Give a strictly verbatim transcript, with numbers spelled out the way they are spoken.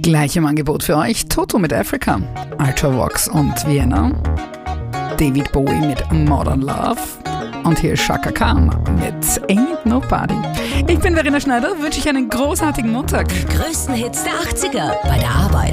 Gleich im Angebot für euch Toto mit Africa, Ultravox und Vienna, David Bowie mit Modern Love und hier ist Chaka Khan mit Ain't Nobody. Ich bin Verena Schneider, wünsche ich einen großartigen Montag. Die größten Hits der achtziger bei der Arbeit.